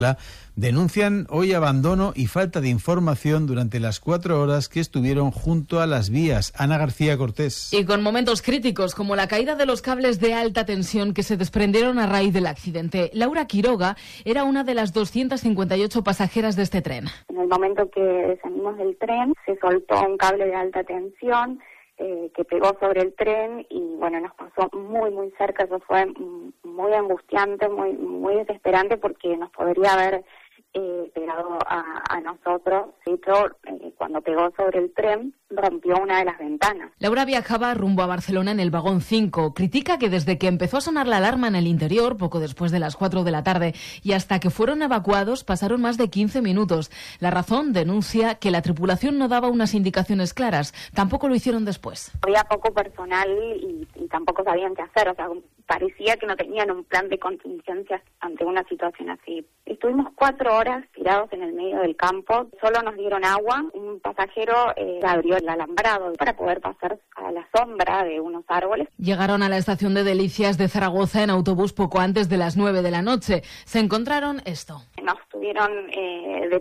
denuncian hoy abandono y falta de información durante las 4 horas que estuvieron junto a las vías. Ana García Cortés. Y con momentos críticos como la caída de los cables de alta tensión que se desprendieron a raíz del accidente. Laura Quiroga era una de las 258 pasajeras de este tren. En el momento que descendimos del tren se soltó un cable de alta tensión que pegó sobre el tren y bueno, nos pasó muy cerca. Eso fue muy angustiante, muy desesperante porque nos podría haber pegado a nosotros. De hecho, cuando pegó sobre el tren, rompió una de las ventanas. Laura viajaba rumbo a Barcelona en el vagón 5. Critica que desde que empezó a sonar la alarma en el interior, poco después de las 4 de la tarde, y hasta que fueron evacuados, pasaron más de 15 minutos. La razón, denuncia, que la tripulación no daba unas indicaciones claras. Tampoco lo hicieron después. Había poco personal y tampoco sabían qué hacer. O sea, parecía que no tenían un plan de contingencia ante una situación así. Estuvimos 4 horas tirados en el medio del campo. Solo nos dieron agua. Un pasajero abrió el alambrado para poder pasar a la sombra de unos árboles. Llegaron a la estación de Delicias de Zaragoza en autobús poco antes de las 9 de la noche. Se encontraron esto. Nos tuvieron de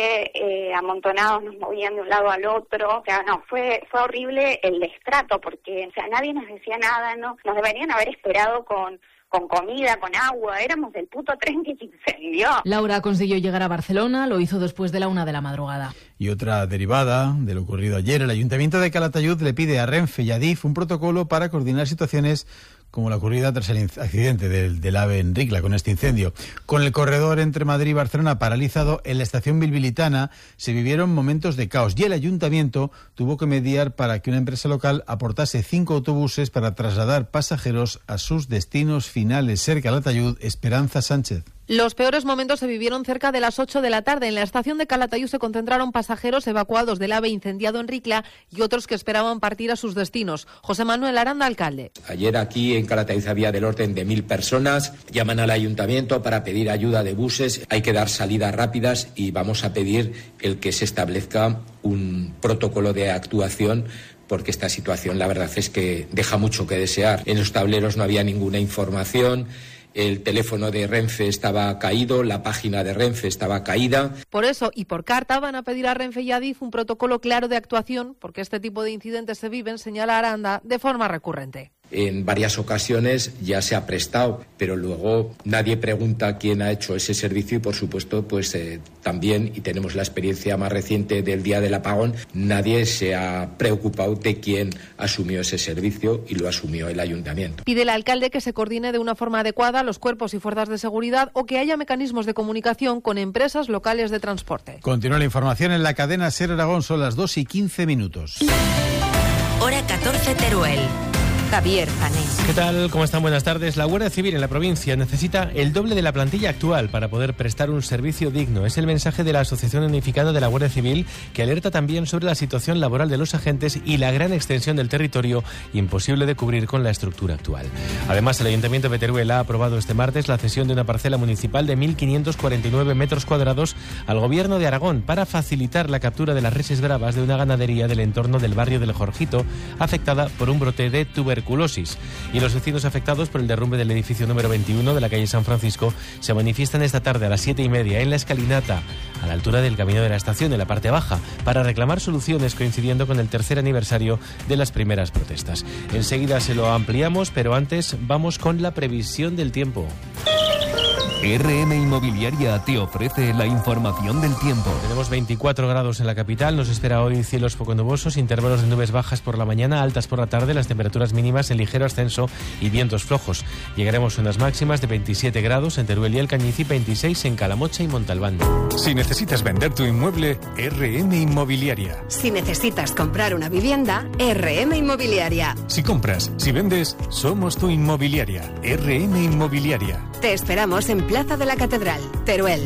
pie, amontonados, nos movían de un lado al otro. O sea, no, fue horrible el destrato porque, o sea, nadie nos decía nada, ¿no? Nos deberían haber esperado con comida, con agua. Éramos el puto tren que se incendió. Laura consiguió llegar a Barcelona, lo hizo después de la 1 de la madrugada. Y otra derivada de lo ocurrido ayer, el Ayuntamiento de Calatayud le pide a Renfe y a Adif un protocolo para coordinar situaciones como la ocurrida tras el accidente del AVE en Ricla con este incendio. Con el corredor entre Madrid y Barcelona paralizado, en la estación bilbilitana se vivieron momentos de caos y el Ayuntamiento tuvo que mediar para que una empresa local aportase 5 autobuses para trasladar pasajeros a sus destinos finales. Ser Calatayud, Esperanza Sánchez. Los peores momentos se vivieron cerca de las 8 de la tarde. En la estación de Calatayud se concentraron pasajeros evacuados del AVE incendiado en Ricla y otros que esperaban partir a sus destinos. José Manuel Aranda, alcalde. Ayer aquí en Calatayud había del orden de 1.000 personas. Llaman al ayuntamiento para pedir ayuda de buses. Hay que dar salidas rápidas y vamos a pedir el que se establezca un protocolo de actuación porque esta situación la verdad es que deja mucho que desear. En los tableros no había ninguna información. El teléfono de Renfe estaba caído, la página de Renfe estaba caída. Por eso y por carta van a pedir a Renfe y a Adif un protocolo claro de actuación, porque este tipo de incidentes se viven, señala Aranda, de forma recurrente. En varias ocasiones ya se ha prestado, pero luego nadie pregunta quién ha hecho ese servicio y, por supuesto, pues también, y tenemos la experiencia más reciente del día del apagón, nadie se ha preocupado de quién asumió ese servicio y lo asumió el ayuntamiento. Pide el alcalde que se coordine de una forma adecuada los cuerpos y fuerzas de seguridad o que haya mecanismos de comunicación con empresas locales de transporte. Continúa la información en la cadena SER Aragón, son las 2:15. Hora 14, Teruel. Javier Zanés. ¿Qué tal? ¿Cómo están? Buenas tardes. La Guardia Civil en la provincia necesita el doble de la plantilla actual para poder prestar un servicio digno. Es el mensaje de la Asociación Unificada de la Guardia Civil, que alerta también sobre la situación laboral de los agentes y la gran extensión del territorio imposible de cubrir con la estructura actual. Además, el Ayuntamiento de Teruel ha aprobado este martes la cesión de una parcela municipal de 1.549 metros cuadrados al Gobierno de Aragón para facilitar la captura de las reses bravas de una ganadería del entorno del barrio del Jorgito, afectada por un brote de tuberculosis. Y los vecinos afectados por el derrumbe del edificio número 21 de la calle San Francisco se manifiestan esta tarde a las 7:30 en la escalinata, a la altura del camino de la estación, en la parte baja, para reclamar soluciones coincidiendo con el 3er aniversario de las primeras protestas. Enseguida se lo ampliamos, pero antes vamos con la previsión del tiempo. RM Inmobiliaria te ofrece la información del tiempo. Tenemos 24 grados en la capital, nos espera hoy cielos poco nubosos, intervalos de nubes bajas por la mañana, altas por la tarde, las temperaturas mínimas en ligero ascenso y vientos flojos. Llegaremos a unas máximas de 27 grados en Teruel y El Cañiz y 26 en Calamocha y Montalbán. Si necesitas vender tu inmueble, RM Inmobiliaria. Si necesitas comprar una vivienda, RM Inmobiliaria. Si compras, si vendes, somos tu inmobiliaria. RM Inmobiliaria. Te esperamos en Plaza de la Catedral, Teruel.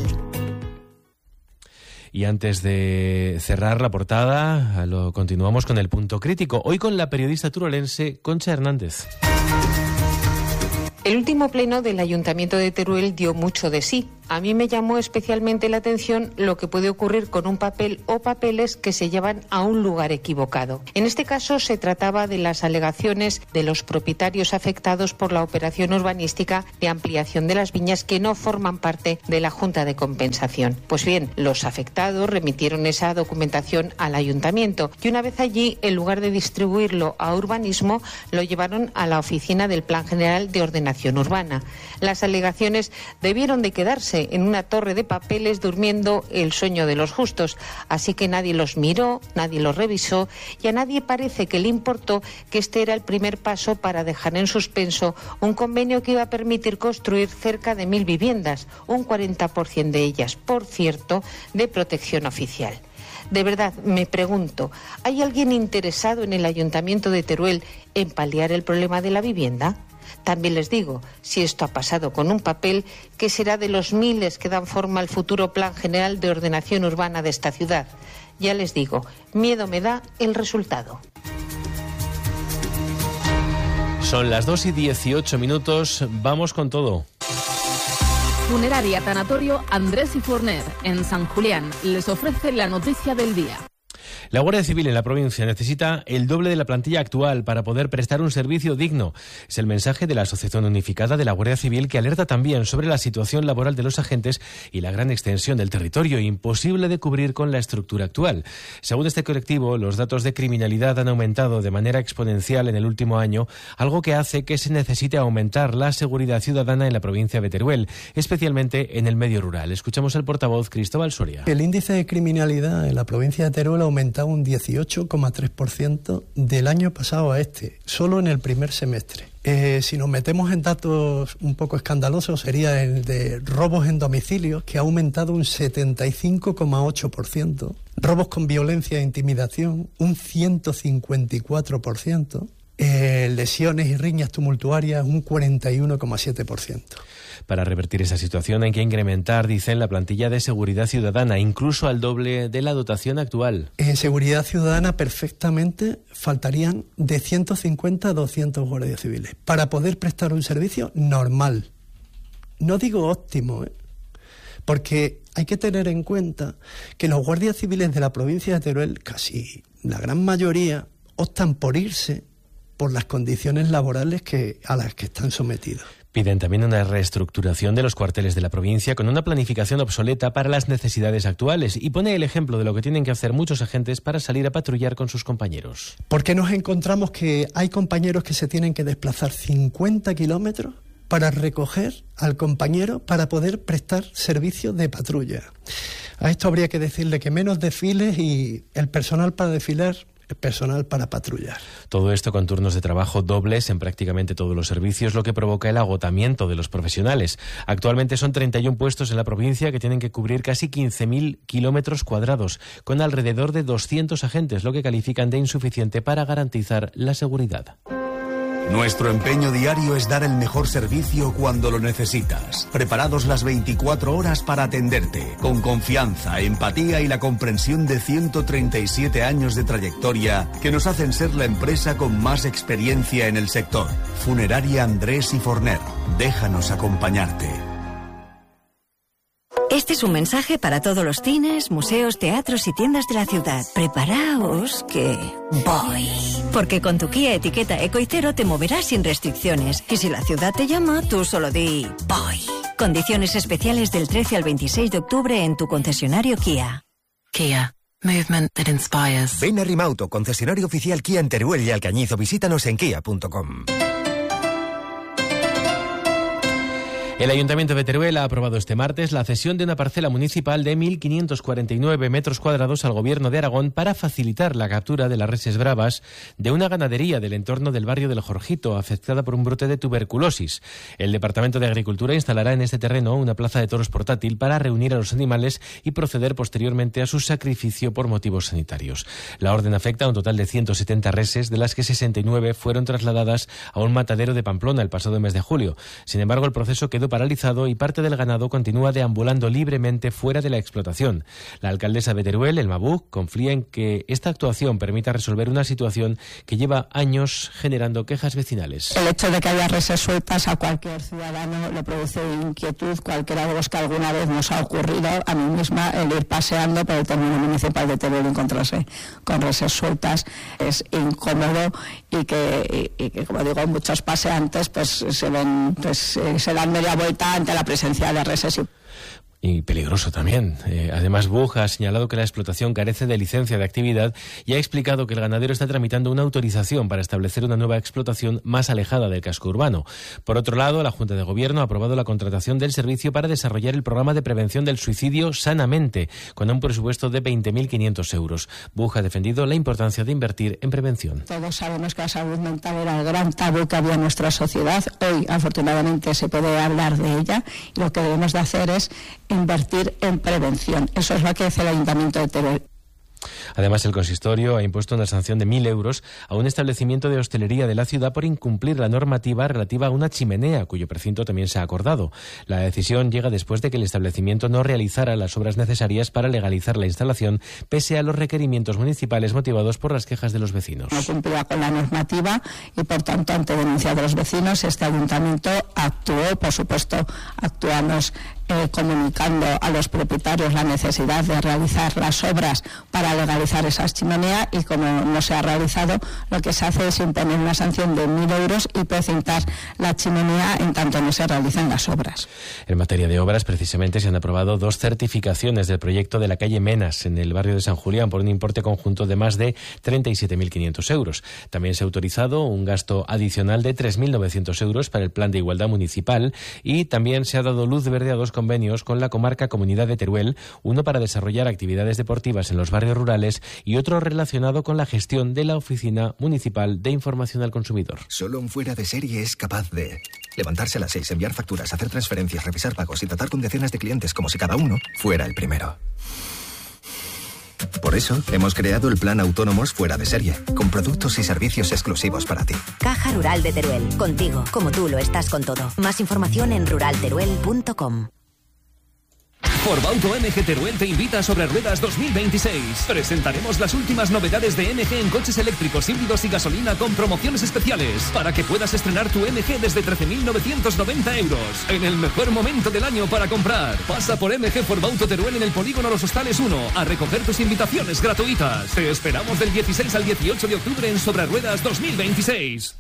Y antes de cerrar la portada, continuamos con el punto crítico. Hoy con la periodista turolense Concha Hernández. El último pleno del Ayuntamiento de Teruel dio mucho de sí. A mí me llamó especialmente la atención lo que puede ocurrir con un papel o papeles que se llevan a un lugar equivocado. En este caso se trataba de las alegaciones de los propietarios afectados por la operación urbanística de ampliación de las viñas que no forman parte de la Junta de Compensación. Pues bien, los afectados remitieron esa documentación al ayuntamiento y una vez allí, en lugar de distribuirlo a urbanismo, lo llevaron a la oficina del Plan General de Ordenación Urbana. Las alegaciones debieron de quedarse en una torre de papeles durmiendo el sueño de los justos, así que nadie los miró, nadie los revisó y a nadie parece que le importó que este era el primer paso para dejar en suspenso un convenio que iba a permitir construir cerca de 1.000 viviendas, un 40% de ellas, por cierto, de protección oficial. De verdad, me pregunto, ¿hay alguien interesado en el Ayuntamiento de Teruel en paliar el problema de la vivienda? También les digo, si esto ha pasado con un papel, ¿qué será de los miles que dan forma al futuro Plan General de Ordenación Urbana de esta ciudad? Ya les digo, miedo me da el resultado. Son las 2:18, vamos con todo. Funeraria Tanatorio Andrés y Forner, en San Julián, les ofrece la noticia del día. La Guardia Civil en la provincia necesita el doble de la plantilla actual para poder prestar un servicio digno. Es el mensaje de la Asociación Unificada de la Guardia Civil, que alerta también sobre la situación laboral de los agentes y la gran extensión del territorio, imposible de cubrir con la estructura actual. Según este colectivo, los datos de criminalidad han aumentado de manera exponencial en el último año, algo que hace que se necesite aumentar la seguridad ciudadana en la provincia de Teruel, especialmente en el medio rural. Escuchamos al portavoz Cristóbal Soria. El índice de criminalidad en la provincia de Teruel ha aumentado un 18,3% del año pasado a este, solo en el primer semestre. Si nos metemos en datos un poco escandalosos, sería el de robos en domicilios, que ha aumentado un 75,8%, robos con violencia e intimidación, un 154%, lesiones y riñas tumultuarias, un 41,7%. Para revertir esa situación hay que incrementar, dicen, la plantilla de seguridad ciudadana, incluso al doble de la dotación actual. En seguridad ciudadana perfectamente faltarían de 150 a 200 guardias civiles para poder prestar un servicio normal. No digo óptimo, porque hay que tener en cuenta que los guardias civiles de la provincia de Teruel, casi la gran mayoría, optan por irse por las condiciones laborales a las que están sometidos. Piden también una reestructuración de los cuarteles de la provincia con una planificación obsoleta para las necesidades actuales y pone el ejemplo de lo que tienen que hacer muchos agentes para salir a patrullar con sus compañeros. Porque nos encontramos que hay compañeros que se tienen que desplazar 50 kilómetros para recoger al compañero para poder prestar servicio de patrulla. A esto habría que decirle que menos desfiles y el personal para desfilar, personal para patrullar. Todo esto con turnos de trabajo dobles en prácticamente todos los servicios, lo que provoca el agotamiento de los profesionales. Actualmente son 31 puestos en la provincia que tienen que cubrir casi 15.000 kilómetros cuadrados, con alrededor de 200 agentes, lo que califican de insuficiente para garantizar la seguridad. Nuestro empeño diario es dar el mejor servicio cuando lo necesitas. Preparados las 24 horas para atenderte, con confianza, empatía y la comprensión de 137 años de trayectoria que nos hacen ser la empresa con más experiencia en el sector. Funeraria Andrés y Forner. Déjanos acompañarte. Este es un mensaje para todos los cines, museos, teatros y tiendas de la ciudad. Preparaos que voy. Porque con tu Kia etiqueta Eco y Cero te moverás sin restricciones. Y si la ciudad te llama, tú solo di voy. Condiciones especiales del 13 al 26 de octubre en tu concesionario Kia. Kia. Movement that inspires. Ven a Rimauto, concesionario oficial Kia en Teruel y Alcañiz, o visítanos en kia.com. El Ayuntamiento de Teruel ha aprobado este martes la cesión de una parcela municipal de 1.549 metros cuadrados al Gobierno de Aragón para facilitar la captura de las reses bravas de una ganadería del entorno del barrio del Jorgito, afectada por un brote de tuberculosis. El Departamento de Agricultura instalará en este terreno una plaza de toros portátil para reunir a los animales y proceder posteriormente a su sacrificio por motivos sanitarios. La orden afecta a un total de 170 reses, de las que 69 fueron trasladadas a un matadero de Pamplona el pasado mes de julio. Sin embargo, el proceso quedó paralizado y parte del ganado continúa deambulando libremente fuera de la explotación. La alcaldesa de Teruel, Elma Buch, confía en que esta actuación permita resolver una situación que lleva años generando quejas vecinales. El hecho de que haya reses sueltas a cualquier ciudadano le produce inquietud. Cualquiera de los que alguna vez nos ha ocurrido, a mí misma, el ir paseando por el término municipal de Teruel y encontrarse con reses sueltas es incómodo y que como digo, muchos paseantes pues se dan media vuelta ante la presencia de reses. Y peligroso también. Además, Buch ha señalado que la explotación carece de licencia de actividad y ha explicado que el ganadero está tramitando una autorización para establecer una nueva explotación más alejada del casco urbano. Por otro lado, la Junta de Gobierno ha aprobado la contratación del servicio para desarrollar el programa de prevención del suicidio Sanamente, con un presupuesto de 20.500 euros. Buch ha defendido la importancia de invertir en prevención. Todos sabemos que la salud mental era el gran tabú que había en nuestra sociedad. Hoy, afortunadamente, se puede hablar de ella y lo que debemos de hacer es invertir en prevención. Eso es lo que hace el Ayuntamiento de Teruel. Además, el consistorio ha impuesto una sanción de 1.000 euros a un establecimiento de hostelería de la ciudad por incumplir la normativa relativa a una chimenea, cuyo precinto también se ha acordado. La decisión llega después de que el establecimiento no realizara las obras necesarias para legalizar la instalación, pese a los requerimientos municipales motivados por las quejas de los vecinos. No cumplía con la normativa y, por tanto, ante denuncia de los vecinos, este ayuntamiento actuó. Por supuesto, actuamos comunicando a los propietarios la necesidad de realizar las obras para legalizar esas chimeneas, y como no se ha realizado, lo que se hace es imponer una sanción de 1.000 euros y precintar la chimenea en tanto no se realizan las obras. En materia de obras, precisamente, se han aprobado 2 certificaciones del proyecto de la calle Menas en el barrio de San Julián por un importe conjunto de más de 37.500 euros. También se ha autorizado un gasto adicional de 3.900 euros para el plan de igualdad municipal, y también se ha dado luz verde a 2 convenios con la comarca Comunidad de Teruel, uno para desarrollar actividades deportivas en los barrios rurales y otro relacionado con la gestión de la Oficina Municipal de Información al Consumidor. Solo un fuera de serie es capaz de levantarse a las 6, enviar facturas, hacer transferencias, revisar pagos y tratar con decenas de clientes como si cada uno fuera el primero. Por eso, hemos creado el Plan Autónomos Fuera de Serie, con productos y servicios exclusivos para ti. Caja Rural de Teruel, contigo, como tú lo estás con todo. Más información en ruralteruel.com. Forbauto MG Teruel te invita a Sobre Ruedas 2026. Presentaremos las últimas novedades de MG en coches eléctricos, híbridos y gasolina con promociones especiales para que puedas estrenar tu MG desde 13.990 euros. En el mejor momento del año para comprar. Pasa por MG Forbauto Teruel en el Polígono Los Hostales 1 a recoger tus invitaciones gratuitas. Te esperamos del 16 al 18 de octubre en Sobre Ruedas 2026.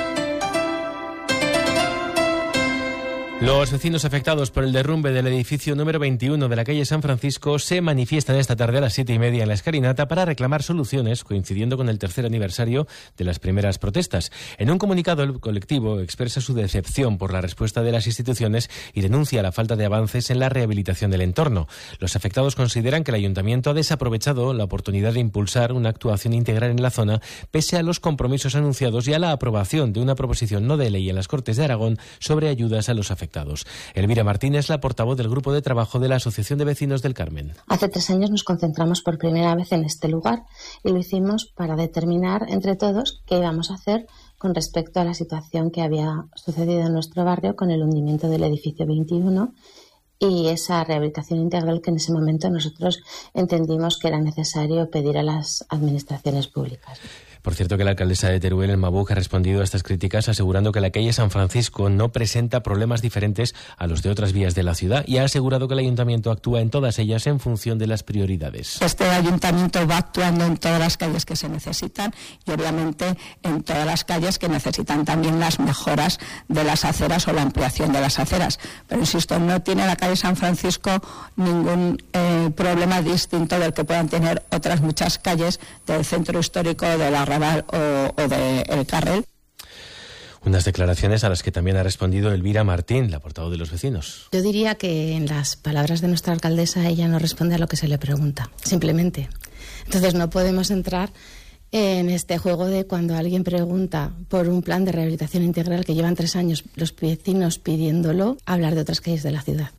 Los vecinos afectados por el derrumbe del edificio número 21 de la calle San Francisco se manifiestan esta tarde a las 7:30 en la escalinata para reclamar soluciones, coincidiendo con el 3er aniversario de las primeras protestas. En un comunicado, el colectivo expresa su decepción por la respuesta de las instituciones y denuncia la falta de avances en la rehabilitación del entorno. Los afectados consideran que el ayuntamiento ha desaprovechado la oportunidad de impulsar una actuación integral en la zona, pese a los compromisos anunciados y a la aprobación de una proposición no de ley en las Cortes de Aragón sobre ayudas a los afectados. Elvira Martín es la portavoz del grupo de trabajo de la Asociación de Vecinos del Carmen. Hace 3 años nos concentramos por primera vez en este lugar y lo hicimos para determinar entre todos qué íbamos a hacer con respecto a la situación que había sucedido en nuestro barrio con el hundimiento del edificio 21 y esa rehabilitación integral que en ese momento nosotros entendimos que era necesario pedir a las administraciones públicas. Por cierto, que la alcaldesa de Teruel, Elma Buch, ha respondido a estas críticas asegurando que la calle San Francisco no presenta problemas diferentes a los de otras vías de la ciudad y ha asegurado que el ayuntamiento actúa en todas ellas en función de las prioridades. Este ayuntamiento va actuando en todas las calles que se necesitan y obviamente en todas las calles que necesitan también las mejoras de las aceras o la ampliación de las aceras. Pero insisto, no tiene la calle San Francisco ningún problema distinto del que puedan tener otras muchas calles del centro histórico de la Raval o de El Carrel. Unas declaraciones a las que también ha respondido Elvira Martín, la portavoz de los vecinos. Yo diría que en las palabras de nuestra alcaldesa ella no responde a lo que se le pregunta, simplemente. Entonces no podemos entrar en este juego de cuando alguien pregunta por un plan de rehabilitación integral que llevan 3 años los vecinos pidiéndolo, hablar de otras calles de la ciudad.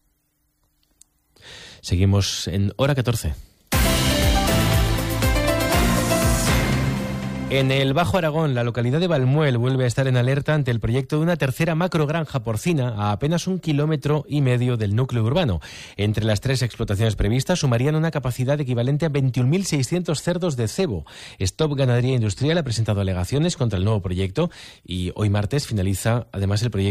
Seguimos en Hora 14. En el Bajo Aragón, la localidad de Valmuel vuelve a estar en alerta ante el proyecto de una tercera macrogranja porcina a apenas 1,5 kilómetros del núcleo urbano. Entre las 3 explotaciones previstas sumarían una capacidad equivalente a 21.600 cerdos de cebo. Stop Ganadería Industrial ha presentado alegaciones contra el nuevo proyecto y hoy martes finaliza además el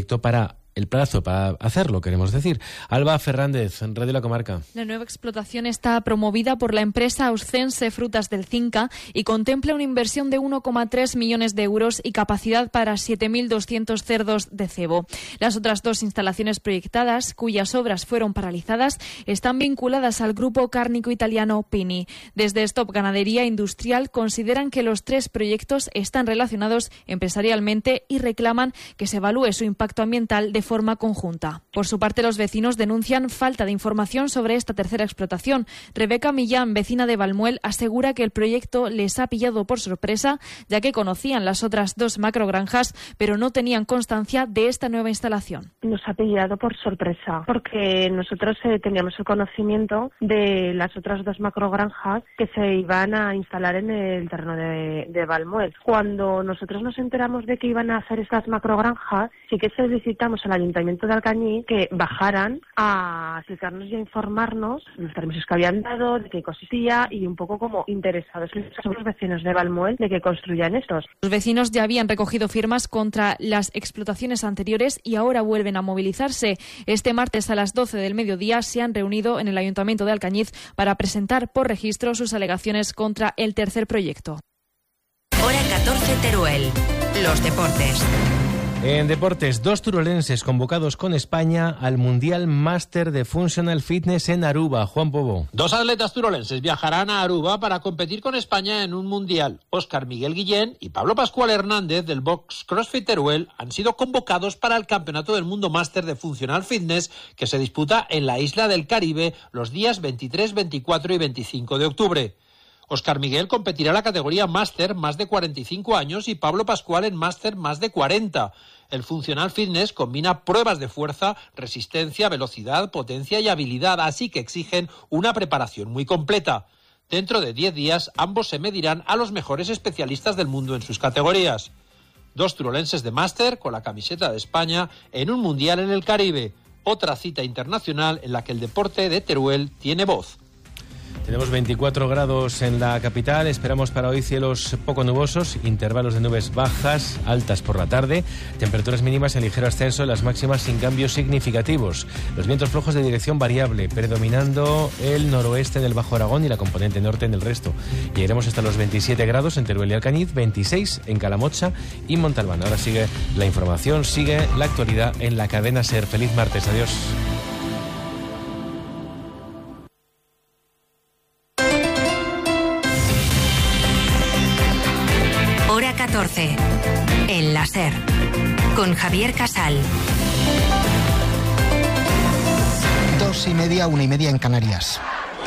plazo para hacerlo, queremos decir. Alba Fernández, Radio La Comarca. La nueva explotación está promovida por la empresa Auscense Frutas del Cinca y contempla una inversión de 1,3 millones de euros y capacidad para 7.200 cerdos de cebo. Las otras 2 instalaciones proyectadas, cuyas obras fueron paralizadas, están vinculadas al grupo cárnico italiano Pini. Desde Stop Ganadería Industrial consideran que los 3 proyectos están relacionados empresarialmente y reclaman que se evalúe su impacto ambiental de forma conjunta. Por su parte, los vecinos denuncian falta de información sobre esta tercera explotación. Rebeca Millán, vecina de Valmuel, asegura que el proyecto les ha pillado por sorpresa, ya que conocían las otras 2 macrogranjas, pero no tenían constancia de esta nueva instalación. Nos ha pillado por sorpresa, porque nosotros teníamos el conocimiento de las otras 2 macrogranjas que se iban a instalar en el terreno de Valmuel. Cuando nosotros nos enteramos de que iban a hacer estas macrogranjas, sí que solicitamos al Ayuntamiento de Alcañiz que bajaran a explicarnos y a informarnos los permisos que habían dado, de qué consistía y un poco como interesados sobre los vecinos de Valmuel de que construyan estos. Los vecinos ya habían recogido firmas contra las explotaciones anteriores y ahora vuelven a movilizarse. Este martes a las 12 del mediodía se han reunido en el Ayuntamiento de Alcañiz para presentar por registro sus alegaciones contra el tercer proyecto. Hora 14 Teruel. Los deportes. En deportes, 2 turolenses convocados con España al Mundial Máster de Functional Fitness en Aruba. Juan Pobo. 2 atletas turolenses viajarán a Aruba para competir con España en un Mundial. Óscar Miguel Guillén y Pablo Pascual Hernández del box CrossFit Teruel han sido convocados para el Campeonato del Mundo Máster de Functional Fitness que se disputa en la isla del Caribe los días 23, 24 y 25 de octubre. Óscar Miguel competirá en la categoría Máster más de 45 años y Pablo Pascual en Máster más de 40. El Functional Fitness combina pruebas de fuerza, resistencia, velocidad, potencia y habilidad, así que exigen una preparación muy completa. Dentro de 10 días, ambos se medirán a los mejores especialistas del mundo en sus categorías. 2 turolenses de Máster con la camiseta de España en un Mundial en el Caribe. Otra cita internacional en la que el deporte de Teruel tiene voz. Tenemos 24 grados en la capital, esperamos para hoy cielos poco nubosos, intervalos de nubes bajas, altas por la tarde, temperaturas mínimas en ligero ascenso, las máximas sin cambios significativos. Los vientos flojos de dirección variable, predominando el noroeste en el Bajo Aragón y la componente norte en el resto. Llegaremos hasta los 27 grados en Teruel y Alcañiz, 26 en Calamocha y Montalbán. Ahora sigue la información, sigue la actualidad en la cadena SER. Feliz martes, adiós. Hora 14. En la SER. Con Javier Casal. 2:30, 1:30 en Canarias.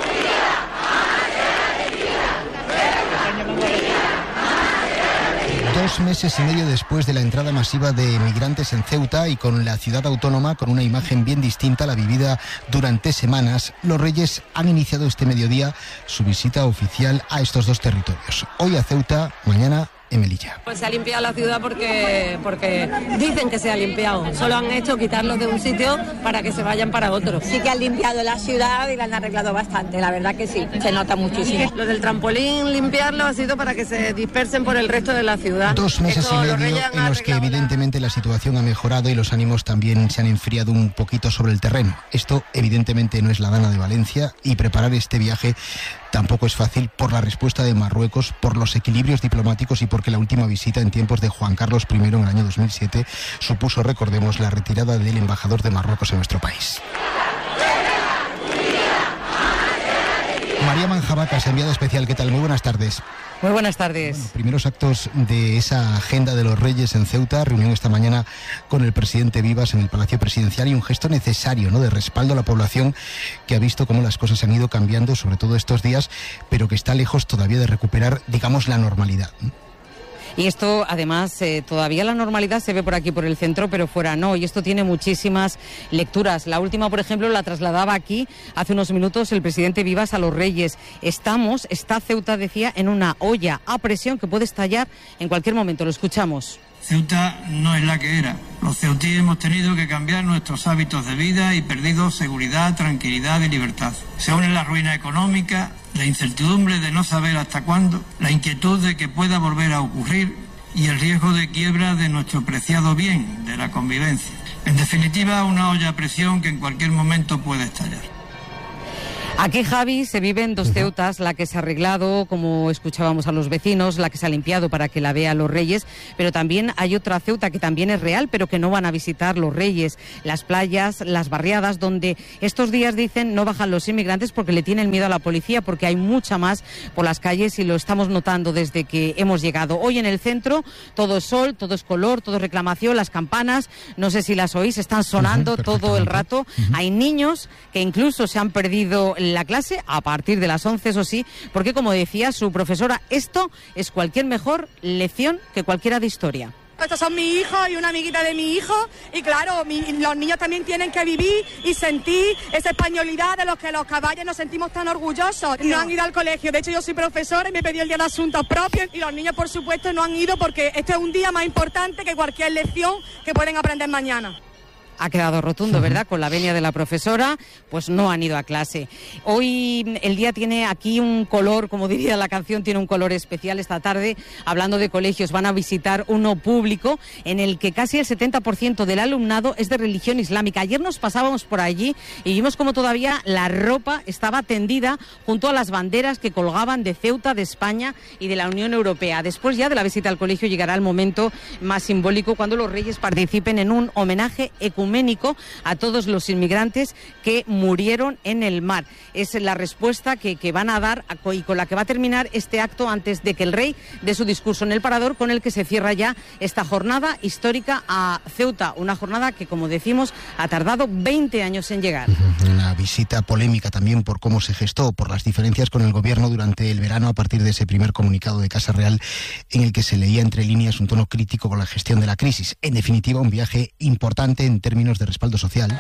2 meses y medio después de la entrada masiva de migrantes en Ceuta y con la ciudad autónoma con una imagen bien distinta a la vivida durante semanas, los Reyes han iniciado este mediodía su visita oficial a estos 2 territorios. Hoy a Ceuta, mañana en Melilla. Pues se ha limpiado la ciudad porque dicen que se ha limpiado. Solo han hecho quitarlos de un sitio para que se vayan para otro. Sí que han limpiado la ciudad y la han arreglado bastante, la verdad que sí, se nota muchísimo. Lo del trampolín, limpiarlo ha sido para que se dispersen por el resto de la ciudad. 2 meses y medio en los que evidentemente la situación ha mejorado y los ánimos también se han enfriado un poquito sobre el terreno. Esto evidentemente no es la Dana de Valencia y preparar este viaje tampoco es fácil por la respuesta de Marruecos, por los equilibrios diplomáticos y porque la última visita en tiempos de Juan Carlos I en el año 2007 supuso, recordemos, la retirada del embajador de Marruecos en nuestro país. María Manjabacas, enviada especial, ¿qué tal? Muy buenas tardes. Muy buenas tardes. Bueno, primeros actos de esa agenda de los Reyes en Ceuta, reunión esta mañana con el presidente Vivas en el Palacio Presidencial y un gesto necesario, ¿no?, de respaldo a la población que ha visto cómo las cosas han ido cambiando, sobre todo estos días, pero que está lejos todavía de recuperar, digamos, la normalidad. Y esto, además, todavía la normalidad se ve por aquí, por el centro, pero fuera no. Y esto tiene muchísimas lecturas. La última, por ejemplo, la trasladaba aquí hace unos minutos el presidente Vivas a Los Reyes. Está Ceuta, decía, en una olla a presión que puede estallar en cualquier momento. Lo escuchamos. Ceuta no es la que era. Los ceutíes hemos tenido que cambiar nuestros hábitos de vida y perdido seguridad, tranquilidad y libertad. Se unen la ruina económica, la incertidumbre de no saber hasta cuándo, la inquietud de que pueda volver a ocurrir y el riesgo de quiebra de nuestro preciado bien, de la convivencia. En definitiva, una olla a presión que en cualquier momento puede estallar. Aquí, Javi, se viven dos Ceutas, la que se ha arreglado, como escuchábamos a los vecinos, la que se ha limpiado para que la vea Los Reyes, pero también hay otra Ceuta que también es real, pero que no van a visitar Los Reyes, las playas, las barriadas, donde estos días dicen no bajan los inmigrantes porque le tienen miedo a la policía, porque hay mucha más por las calles y lo estamos notando desde que hemos llegado. Hoy en el centro todo es sol, todo es color, todo es reclamación, las campanas, no sé si las oís, están sonando todo el rato. Hay niños que incluso se han perdido la clase a partir de las 11, eso sí, porque como decía su profesora, esto es cualquier mejor lección que cualquiera de historia. Estos son mi hijo y una amiguita de mi hijo y claro, los niños también tienen que vivir y sentir esa españolidad de los que los caballos nos sentimos tan orgullosos. No han ido al colegio, de hecho yo soy profesora y me pedí el día de asuntos propios y los niños por supuesto no han ido porque este es un día más importante que cualquier lección que pueden aprender mañana. Ha quedado rotundo, ¿verdad? Con la venia de la profesora, pues no han ido a clase. Hoy el día tiene aquí un color, como diría la canción, tiene un color especial. Esta tarde, hablando de colegios, van a visitar uno público en el que casi el 70% del alumnado es de religión islámica. Ayer nos pasábamos por allí y vimos como todavía la ropa estaba tendida junto a las banderas que colgaban de Ceuta, de España y de la Unión Europea. Después ya de la visita al colegio llegará el momento más simbólico cuando los Reyes participen en un homenaje ecuménico a todos los inmigrantes que murieron en el mar. Es la respuesta que van a dar y con la que va a terminar este acto antes de que el rey dé su discurso en el Parador, con el que se cierra ya esta jornada histórica a Ceuta, una jornada que, como decimos, ha tardado 20 años en llegar. Una visita polémica también por cómo se gestó, por las diferencias con el gobierno durante el verano a partir de ese primer comunicado de Casa Real en el que se leía entre líneas un tono crítico con la gestión de la crisis. En definitiva, un viaje importante en términos de respaldo social,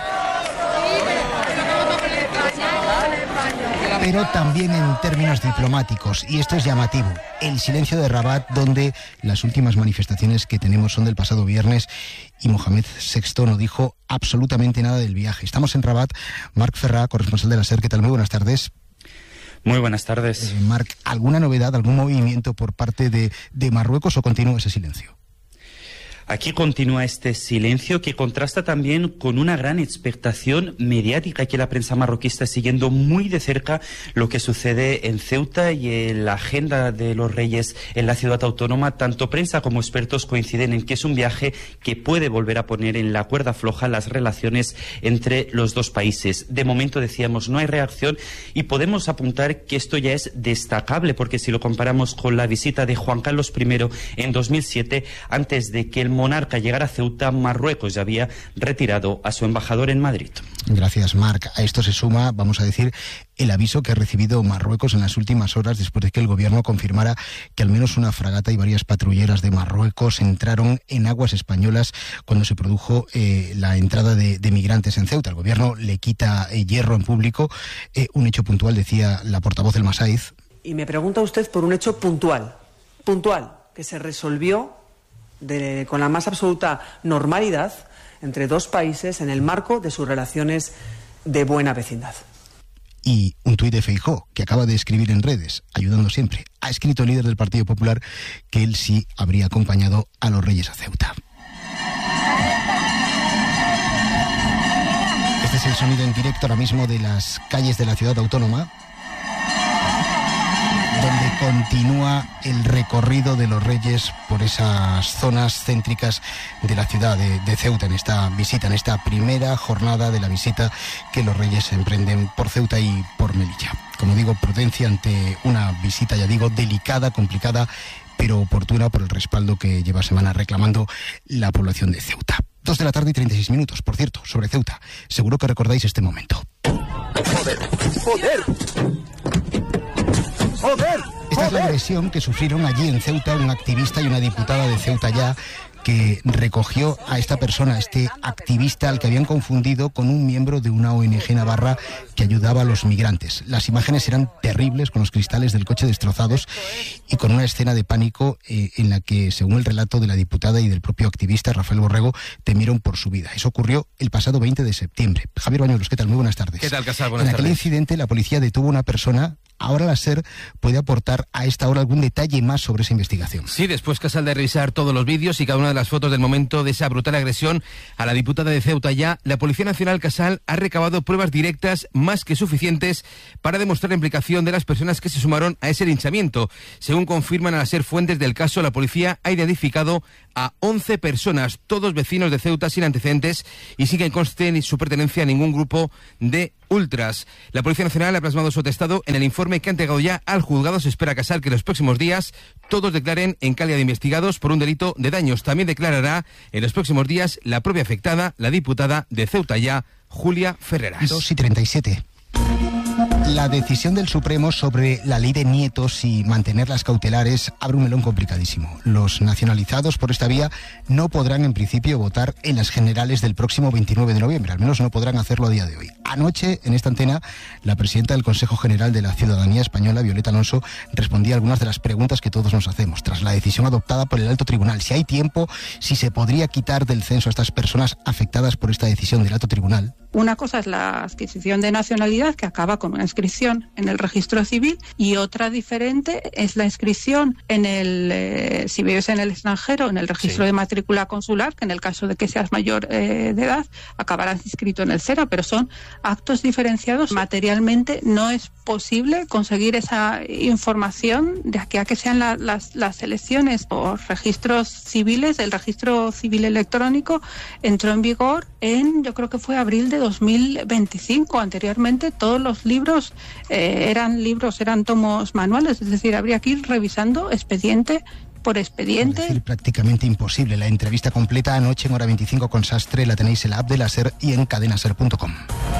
pero también en términos diplomáticos, y esto es llamativo. El silencio de Rabat, donde las últimas manifestaciones que tenemos son del pasado viernes y Mohamed VI no dijo absolutamente nada del viaje. Estamos en Rabat. Marc Ferrà, corresponsal de la SER, ¿qué tal? Muy buenas tardes. Muy buenas tardes. Marc, ¿alguna novedad, algún movimiento por parte de Marruecos o continúa ese silencio? Aquí continúa este silencio que contrasta también con una gran expectación mediática, que la prensa marroquí está siguiendo muy de cerca lo que sucede en Ceuta y en la agenda de los Reyes en la ciudad autónoma. Tanto prensa como expertos coinciden en que es un viaje que puede volver a poner en la cuerda floja las relaciones entre los dos países. De momento, decíamos, no hay reacción y podemos apuntar que esto ya es destacable, porque si lo comparamos con la visita de Juan Carlos I en 2007, antes de que el monarca llegara a Ceuta, Marruecos ya había retirado a su embajador en Madrid. Gracias, Marc. A esto se suma, vamos a decir, el aviso que ha recibido Marruecos en las últimas horas después de que el gobierno confirmara que al menos una fragata y varias patrulleras de Marruecos entraron en aguas españolas cuando se produjo la entrada de migrantes en Ceuta. El gobierno le quita hierro en público. Un hecho puntual, decía la portavoz del Masaiz. Y me pregunta usted por un hecho puntual, que se resolvió con la más absoluta normalidad entre dos países en el marco de sus relaciones de buena vecindad. Y un tuit de Feijóo, que acaba de escribir en redes, ayudando siempre. Ha escrito el líder del Partido Popular que él sí habría acompañado a los Reyes a Ceuta. Este es el sonido en directo ahora mismo de las calles de la ciudad autónoma, donde continúa el recorrido de los Reyes por esas zonas céntricas de la ciudad de Ceuta, en esta visita, en esta primera jornada de la visita que los Reyes emprenden por Ceuta y por Melilla. Como digo, prudencia ante una visita, ya digo, delicada, complicada, pero oportuna por el respaldo que lleva semanas reclamando la población de Ceuta. 2 de la tarde y 36 minutos, por cierto, sobre Ceuta. Seguro que recordáis este momento. ¡Joder! ¡Joder! Esta es la agresión que sufrieron allí en Ceuta un activista y una diputada de Ceuta Ya, que recogió a esta persona, este activista al que habían confundido con un miembro de una ONG navarra que ayudaba a los migrantes. Las imágenes eran terribles, con los cristales del coche destrozados y con una escena de pánico en la que, según el relato de la diputada y del propio activista Rafael Borrego, temieron por su vida. Eso ocurrió el pasado 20 de septiembre. Javier Bañuelos, ¿qué tal? Muy buenas tardes. ¿Qué tal, Casal? Buenas tardes. En aquel incidente la policía detuvo a una persona. Ahora la SER puede aportar a esta hora algún detalle más sobre esa investigación. Sí, después, Casal, de revisar todos los vídeos y cada una de las fotos del momento de esa brutal agresión a la diputada de Ceuta Ya, la Policía Nacional, Casal, ha recabado pruebas directas más que suficientes para demostrar la implicación de las personas que se sumaron a ese linchamiento. Según confirman a la SER fuentes del caso, la policía ha identificado a 11 personas, todos vecinos de Ceuta sin antecedentes, y sin que conste ni su pertenencia a ningún grupo de ultras. La Policía Nacional ha plasmado su atestado en el informe que ha entregado ya al juzgado. Se espera, Casal, que en los próximos días todos declaren en calidad de investigados por un delito de daños. También declarará en los próximos días la propia afectada, la diputada de Ceuta Ya, Julia Ferreras. 2:37. La decisión del Supremo sobre la ley de nietos y mantenerlas cautelares abre un melón complicadísimo. Los nacionalizados por esta vía no podrán en principio votar en las generales del próximo 29 de noviembre, al menos no podrán hacerlo a día de hoy. Anoche, en esta antena, la presidenta del Consejo General de la Ciudadanía Española, Violeta Alonso, respondía a algunas de las preguntas que todos nos hacemos tras la decisión adoptada por el Alto Tribunal. Si hay tiempo, si se podría quitar del censo a estas personas afectadas por esta decisión del Alto Tribunal. Una cosa es la adquisición de nacionalidad, que acaba con una inscripción en el registro civil, y otra diferente es la inscripción en el, si vives en el extranjero, en el registro de matrícula consular, que en el caso de que seas mayor de edad, acabarás inscrito en el CERA, pero son actos diferenciados. Materialmente no es posible conseguir esa información de aquí a que sean las elecciones por registros civiles. El registro civil electrónico entró en vigor yo creo que fue abril de 2025. Anteriormente todos los libros eran tomos manuales, es decir, habría que ir revisando expediente por expediente. Es decir, prácticamente imposible. La entrevista completa anoche en Hora 25 con Sastre la tenéis en la app de la SER y en cadenaser.com.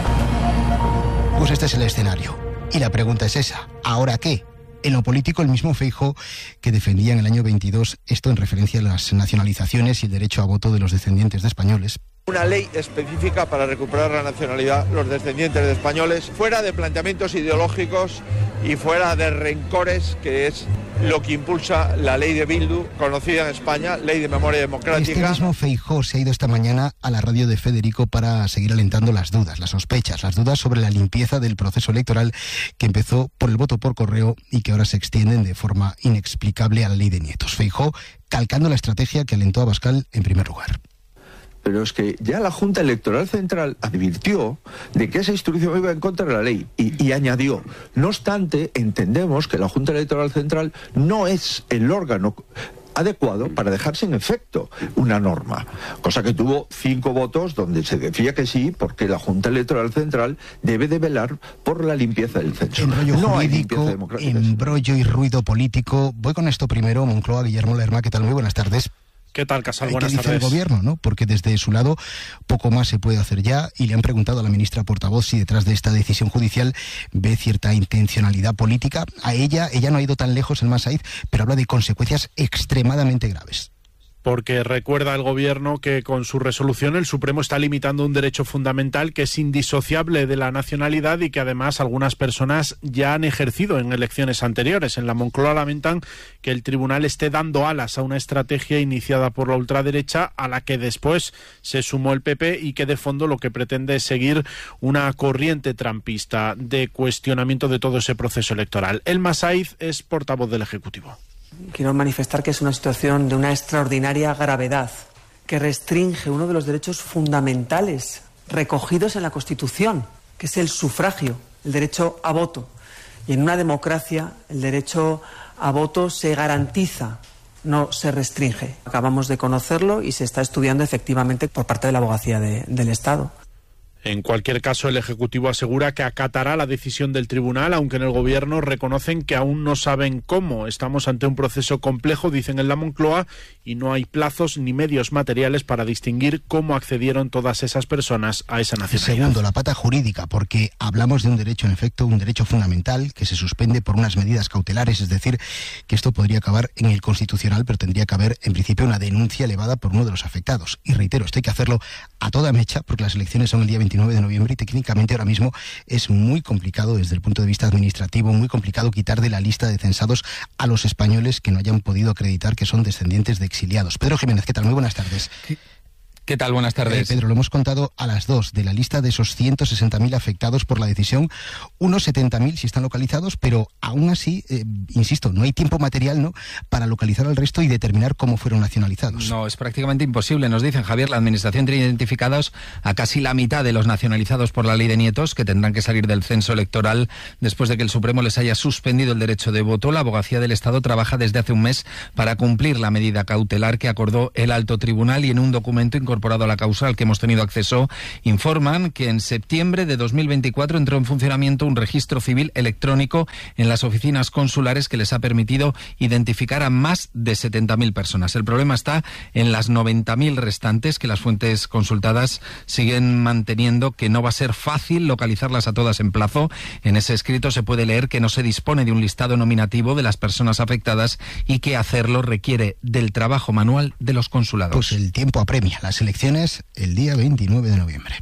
Pues este es el escenario. Y la pregunta es esa: ¿ahora qué? En lo político, el mismo Feijóo que defendía en el año 22 esto en referencia a las nacionalizaciones y el derecho a voto de los descendientes de españoles. Una ley específica para recuperar la nacionalidad los descendientes de españoles, fuera de planteamientos ideológicos y fuera de rencores, que es lo que impulsa la ley de Bildu, conocida en España, Ley de Memoria Democrática. Este mismo Feijóo se ha ido esta mañana a la radio de Federico para seguir alentando las dudas, las sospechas, las dudas sobre la limpieza del proceso electoral que empezó por el voto por correo y que ahora se extienden de forma inexplicable a la ley de nietos. Feijóo calcando la estrategia que alentó a Abascal en primer lugar. Pero es que ya la Junta Electoral Central advirtió de que esa instrucción iba en contra de la ley y añadió: no obstante, entendemos que la Junta Electoral Central no es el órgano adecuado para dejar sin efecto una norma, cosa que tuvo 5 votos donde se decía que sí, porque la Junta Electoral Central debe de velar por la limpieza del censo. Embrollo no jurídico, embrollo y ruido político. Voy con esto primero. Moncloa, Guillermo Lerma, ¿qué tal? Muy buenas tardes. ¿Qué tal, Casal? ¿Qué Buenas dice tardes. el gobierno, no? Porque desde su lado poco más se puede hacer ya, y le han preguntado a la ministra portavoz si detrás de esta decisión judicial ve cierta intencionalidad política. A ella no ha ido tan lejos el Masaiz, pero habla de consecuencias extremadamente graves. Porque recuerda el Gobierno que con su resolución el Supremo está limitando un derecho fundamental que es indisociable de la nacionalidad y que además algunas personas ya han ejercido en elecciones anteriores. En la Moncloa lamentan que el tribunal esté dando alas a una estrategia iniciada por la ultraderecha, a la que después se sumó el PP y que de fondo lo que pretende es seguir una corriente trampista de cuestionamiento de todo ese proceso electoral. El Masaiz es portavoz del Ejecutivo. Quiero manifestar que es una situación de una extraordinaria gravedad, que restringe uno de los derechos fundamentales recogidos en la Constitución, que es el sufragio, el derecho a voto. Y en una democracia el derecho a voto se garantiza, no se restringe. Acabamos de conocerlo y se está estudiando efectivamente por parte de la Abogacía del Estado. En cualquier caso, el Ejecutivo asegura que acatará la decisión del tribunal, aunque en el Gobierno reconocen que aún no saben cómo. Estamos ante un proceso complejo, dicen en la Moncloa, y no hay plazos ni medios materiales para distinguir cómo accedieron todas esas personas a esa nacionalidad. Segundo, la pata jurídica, porque hablamos de un derecho, en efecto, un derecho fundamental que se suspende por unas medidas cautelares, es decir, que esto podría acabar en el Constitucional, pero tendría que haber, en principio, una denuncia elevada por uno de los afectados. Y reitero, esto hay que hacerlo a toda mecha, porque las elecciones son el día 29 de noviembre y técnicamente ahora mismo es muy complicado desde el punto de vista administrativo, muy complicado quitar de la lista de censados a los españoles que no hayan podido acreditar que son descendientes de exiliados. Pedro Jiménez, ¿qué tal? Muy buenas tardes. ¿Qué tal? Buenas tardes. Pedro, lo hemos contado a las 2. De la lista de esos 160.000 afectados por la decisión, unos 70.000 sí están localizados, pero aún así, insisto, no hay tiempo material, ¿no?, para localizar al resto y determinar cómo fueron nacionalizados. No, es prácticamente imposible. Nos dicen, Javier, la Administración tiene identificados a casi la mitad de los nacionalizados por la ley de nietos, que tendrán que salir del censo electoral después de que el Supremo les haya suspendido el derecho de voto. La Abogacía del Estado trabaja desde hace un mes para cumplir la medida cautelar que acordó el Alto Tribunal, y en un documento incorporado a la causa al que hemos tenido acceso, informan que en septiembre de 2024 entró en funcionamiento un registro civil electrónico en las oficinas consulares que les ha permitido identificar a más de 70.000 personas. El problema está en las 90.000 restantes, que las fuentes consultadas siguen manteniendo que no va a ser fácil localizarlas a todas en plazo. En ese escrito se puede leer que no se dispone de un listado nominativo de las personas afectadas y que hacerlo requiere del trabajo manual de los consulados. Pues el tiempo apremia. Las elecciones el día 29 de noviembre.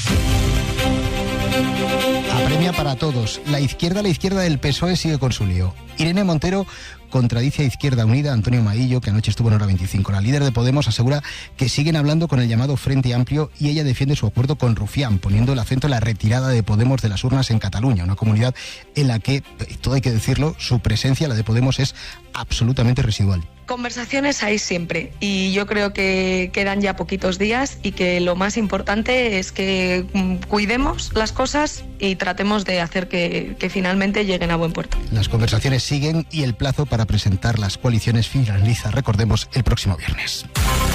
Apremia para todos. La izquierda del PSOE sigue con su lío. Irene Montero contradice a Izquierda Unida, Antonio Maillo, que anoche estuvo en Hora 25. La líder de Podemos asegura que siguen hablando con el llamado Frente Amplio y ella defiende su acuerdo con Rufián, poniendo el acento en la retirada de Podemos de las urnas en Cataluña, una comunidad en la que, todo hay que decirlo, su presencia, la de Podemos, es absolutamente residual. Conversaciones hay siempre y yo creo que quedan ya poquitos días y que lo más importante es que cuidemos las cosas y tratemos de hacer que finalmente lleguen a buen puerto. Las conversaciones siguen y el plazo para presentar las coaliciones finaliza, recordemos, el próximo viernes.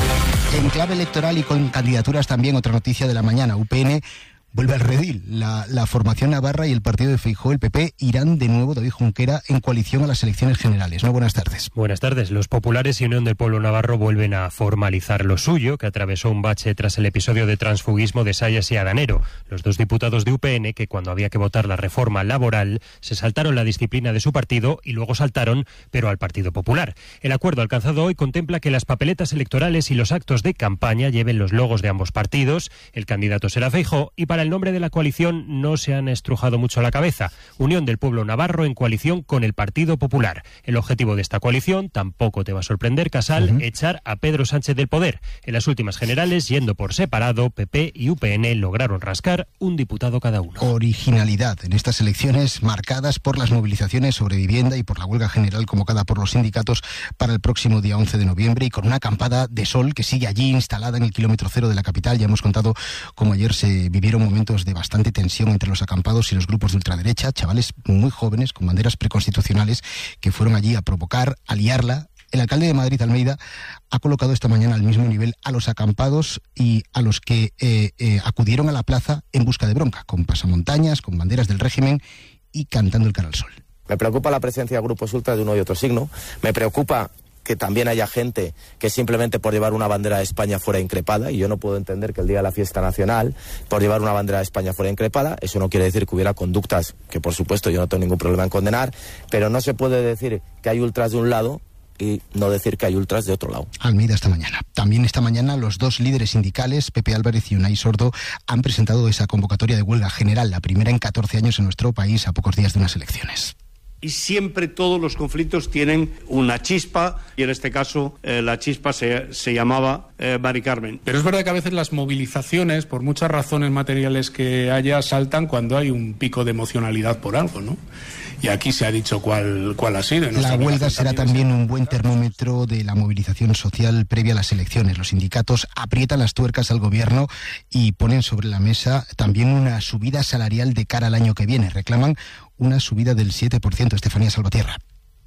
En clave electoral y con candidaturas también, otra noticia de la mañana, UPN vuelve al redil. La formación navarra y el partido de Feijóo, el PP, irán de nuevo, David Junquera, en coalición a las elecciones generales. Muy buenas tardes. Buenas tardes. Los populares y Unión del Pueblo Navarro vuelven a formalizar lo suyo, que atravesó un bache tras el episodio de transfugismo de Sayas y Adanero. Los dos diputados de UPN, que cuando había que votar la reforma laboral, se saltaron la disciplina de su partido y luego saltaron, pero al Partido Popular. El acuerdo alcanzado hoy contempla que las papeletas electorales y los actos de campaña lleven los logos de ambos partidos. El candidato será Feijóo y para el nombre de la coalición no se han estrujado mucho la cabeza. Unión del Pueblo Navarro en coalición con el Partido Popular. El objetivo de esta coalición, tampoco te va a sorprender, Casal, echar a Pedro Sánchez del poder. En las últimas generales, yendo por separado, PP y UPN lograron rascar un diputado cada uno. Originalidad en estas elecciones marcadas por las movilizaciones sobre vivienda y por la huelga general convocada por los sindicatos para el próximo día 11 de noviembre y con una acampada de sol que sigue allí instalada en el kilómetro cero de la capital. Ya hemos contado cómo ayer se vivieron momentos de bastante tensión entre los acampados y los grupos de ultraderecha, chavales muy jóvenes con banderas preconstitucionales que fueron allí a provocar, a liarla. El alcalde de Madrid, Almeida, ha colocado esta mañana al mismo nivel a los acampados y a los que acudieron a la plaza en busca de bronca, con pasamontañas, con banderas del régimen y cantando el cara al sol. Me preocupa la presencia de grupos ultra de uno y otro signo. Me preocupa que también haya gente que simplemente por llevar una bandera de España fuera increpada, y yo no puedo entender que el día de la fiesta nacional, por llevar una bandera de España fuera increpada. Eso no quiere decir que hubiera conductas que, por supuesto, yo no tengo ningún problema en condenar, pero no se puede decir que hay ultras de un lado y no decir que hay ultras de otro lado. Almeida esta mañana. También esta mañana los dos líderes sindicales, Pepe Álvarez y Unai Sordo, han presentado esa convocatoria de huelga general, la primera en 14 años en nuestro país, a pocos días de unas elecciones. Y siempre todos los conflictos tienen una chispa, y en este caso la chispa se llamaba Mari Carmen. Pero es verdad que a veces las movilizaciones, por muchas razones materiales que haya, saltan cuando hay un pico de emocionalidad por algo, ¿no? Y aquí se ha dicho cuál ha sido. La huelga será también un buen termómetro de la movilización social previa a las elecciones. Los sindicatos aprietan las tuercas al gobierno y ponen sobre la mesa también una subida salarial de cara al año que viene. Reclaman una subida del 7%. Estefanía Salvatierra.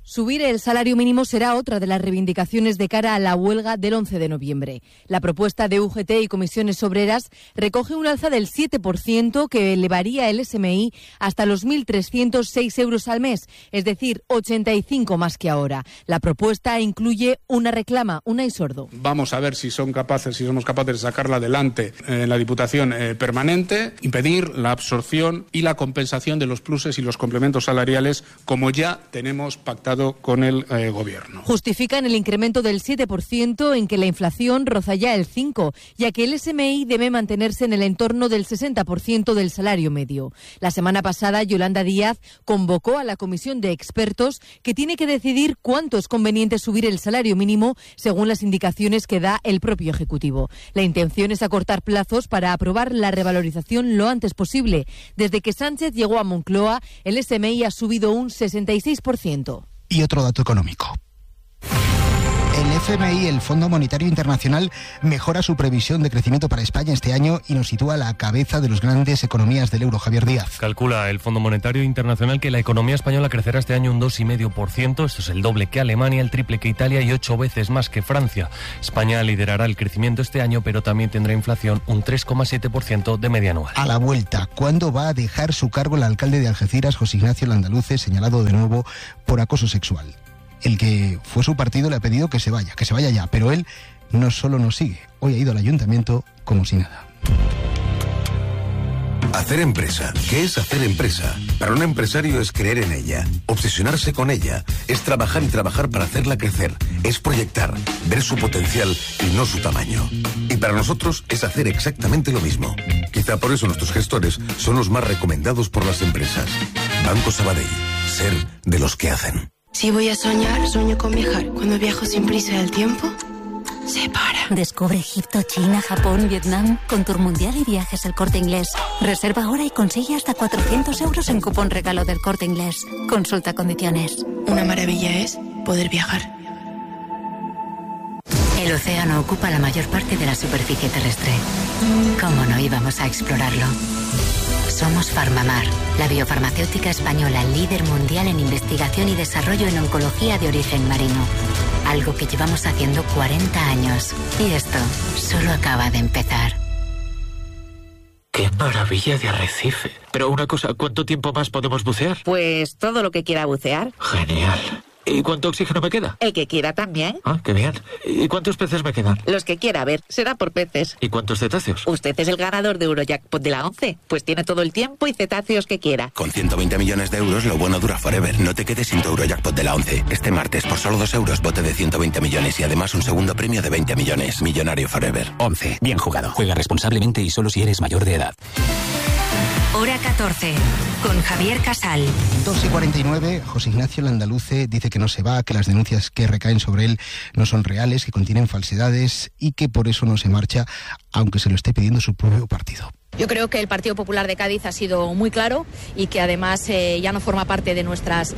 Subir el salario mínimo será otra de las reivindicaciones de cara a la huelga del 11 de noviembre. La propuesta de UGT y comisiones obreras recoge un alza del 7% que elevaría el SMI hasta los 1.306 euros al mes, es decir, 85 más que ahora. La propuesta incluye una reclama, Unai Sordo. Vamos a ver si somos capaces de sacarla adelante en la Diputación permanente, impedir la absorción y la compensación de los pluses y los complementos salariales como ya tenemos pactado con el Gobierno. Justifican el incremento del 7% en que la inflación roza ya el 5%, ya que el SMI debe mantenerse en el entorno del 60% del salario medio. La semana pasada, Yolanda Díaz convocó a la comisión de expertos que tiene que decidir cuánto es conveniente subir el salario mínimo según las indicaciones que da el propio Ejecutivo. La intención es acortar plazos para aprobar la revalorización lo antes posible. Desde que Sánchez llegó a Moncloa, el SMI ha subido un 66%. Y otro dato económico. El FMI, el Fondo Monetario Internacional, mejora su previsión de crecimiento para España este año y nos sitúa a la cabeza de las grandes economías del euro. Javier Díaz. Calcula el Fondo Monetario Internacional que la economía española crecerá este año un 2,5%. Esto es el doble que Alemania, el triple que Italia y 8 veces más que Francia. España liderará el crecimiento este año, pero también tendrá inflación un 3,7% de media anual. A la vuelta, ¿cuándo va a dejar su cargo el alcalde de Algeciras, José Ignacio Landaluce, señalado de nuevo por acoso sexual? El que fue su partido le ha pedido que se vaya ya, pero él no solo nos sigue, hoy ha ido al ayuntamiento como si nada. Hacer empresa. ¿Qué es hacer empresa? Para un empresario es creer en ella, obsesionarse con ella, es trabajar y trabajar para hacerla crecer, es proyectar, ver su potencial y no su tamaño. Y para nosotros es hacer exactamente lo mismo. Quizá por eso nuestros gestores son los más recomendados por las empresas. Banco Sabadell. Ser de los que hacen. Si voy a soñar, sueño con viajar. Cuando viajo sin prisa del tiempo, se para. Descubre Egipto, China, Japón, Vietnam con Tour Mundial y Viajes El Corte Inglés. Reserva ahora y consigue hasta 400 euros en cupón regalo del Corte Inglés. Consulta condiciones. Una maravilla es poder viajar. El océano ocupa la mayor parte de la superficie terrestre. ¿Cómo no íbamos a explorarlo? Somos Farmamar, la biofarmacéutica española líder mundial en investigación y desarrollo en oncología de origen marino. Algo que llevamos haciendo 40 años. Y esto solo acaba de empezar. ¡Qué maravilla de arrecife! Pero una cosa, ¿cuánto tiempo más podemos bucear? Pues todo lo que quiera bucear. Genial. ¿Y cuánto oxígeno me queda? El que quiera también. Ah, qué bien. ¿Y cuántos peces me quedan? Los que quiera, a ver, será por peces. ¿Y cuántos cetáceos? Usted es el ganador de Eurojackpot de la 11. Pues tiene todo el tiempo y cetáceos que quiera. Con 120 millones de euros, lo bueno dura forever. No te quedes sin tu Eurojackpot de la 11. Este martes, por solo 2 euros, bote de 120 millones y además un segundo premio de 20 millones. Millonario forever. 11. Bien jugado. Juega responsablemente y solo si eres mayor de edad. Hora 14, con Javier Casal. 2:49, José Ignacio Landaluce dice que no se va, que las denuncias que recaen sobre él no son reales, que contienen falsedades y que por eso no se marcha, aunque se lo esté pidiendo su propio partido. Yo creo que el Partido Popular de Cádiz ha sido muy claro y que además ya no forma parte de nuestras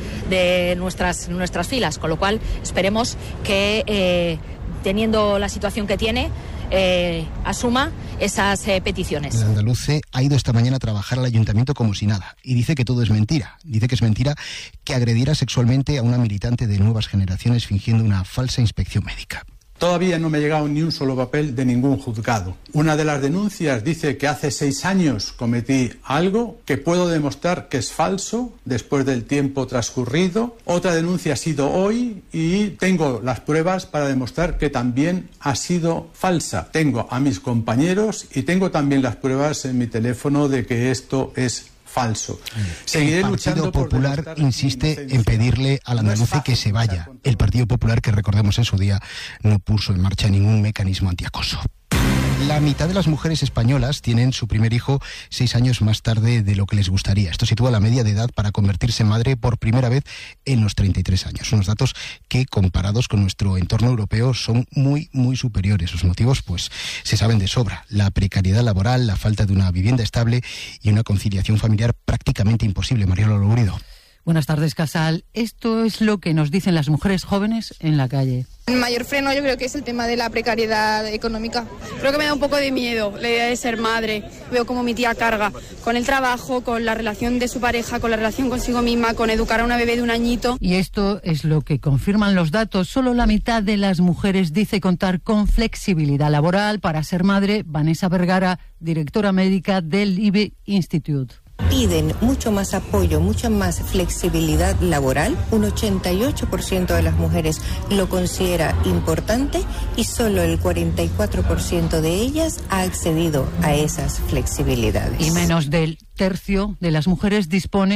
filas, con lo cual esperemos que teniendo la situación que tiene, asuma esas peticiones. Landaluce ha ido esta mañana a trabajar al ayuntamiento como si nada y dice que todo es mentira. Dice que es mentira que agrediera sexualmente a una militante de Nuevas Generaciones fingiendo una falsa inspección médica. Todavía no me ha llegado ni un solo papel de ningún juzgado. Una de las denuncias dice que hace 6 años cometí algo que puedo demostrar que es falso después del tiempo transcurrido. Otra denuncia ha sido hoy y tengo las pruebas para demostrar que también ha sido falsa. Tengo a mis compañeros y tengo también las pruebas en mi teléfono de que esto es falso. Seguiré el Partido Popular insiste en pedirle al Landaluce que se vaya. El Partido Popular, que recordemos en su día, no puso en marcha ningún mecanismo antiacoso. La mitad de las mujeres españolas tienen su primer hijo 6 años más tarde de lo que les gustaría. Esto sitúa la media de edad para convertirse en madre por primera vez en los 33 años. Unos datos que, comparados con nuestro entorno europeo, son muy, muy superiores. Los motivos, pues, se saben de sobra. La precariedad laboral, la falta de una vivienda estable y una conciliación familiar prácticamente imposible. Mariano Lourido. Buenas tardes, Casal. Esto es lo que nos dicen las mujeres jóvenes en la calle. El mayor freno yo creo que es el tema de la precariedad económica. Creo que me da un poco de miedo la idea de ser madre. Veo como mi tía carga con el trabajo, con la relación de su pareja, con la relación consigo misma, con educar a una bebé de 1 añito. Y esto es lo que confirman los datos. Solo la mitad de las mujeres dice contar con flexibilidad laboral para ser madre. Vanessa Vergara, directora médica del IBE Institute. Piden mucho más apoyo, mucha más flexibilidad laboral. Un 88% de las mujeres lo considera importante y solo el 44% de ellas ha accedido a esas flexibilidades. Y menos de un tercio de las mujeres dispone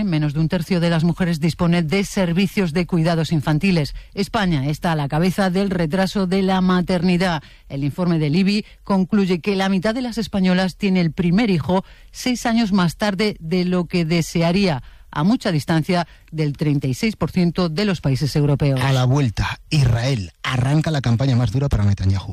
de servicios de cuidados infantiles. España está a la cabeza del retraso de la maternidad. El informe del IBI concluye que la mitad de las españolas tiene el primer hijo 6 años más tarde de lo que desearía, a mucha distancia del 36% de los países europeos. A la vuelta, Israel arranca la campaña más dura para Netanyahu.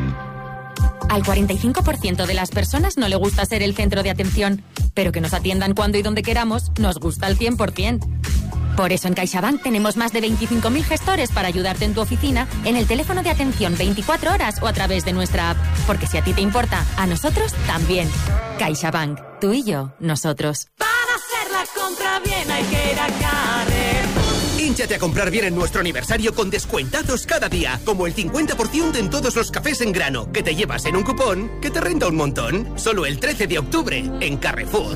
Al 45% de las personas no le gusta ser el centro de atención, pero que nos atiendan cuando y donde queramos nos gusta al 100%. Por eso en CaixaBank tenemos más de 25.000 gestores para ayudarte en tu oficina, en el teléfono de atención 24 horas o a través de nuestra app. Porque si a ti te importa, a nosotros también. CaixaBank, tú y yo, nosotros. Para hacer la compra bien hay que ir a Carrefour. Hínchate a comprar bien en nuestro aniversario con descuentazos cada día, como el 50% en todos los cafés en grano, que te llevas en un cupón que te renta un montón. Solo el 13 de octubre en Carrefour.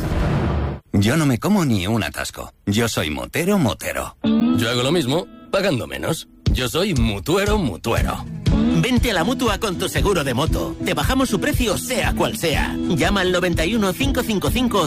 Yo no me como ni un atasco. Yo soy motero. Yo hago lo mismo, pagando menos. Yo soy mutuero. Vente a la Mutua con tu seguro de moto. Te bajamos su precio sea cual sea. Llama al 91 555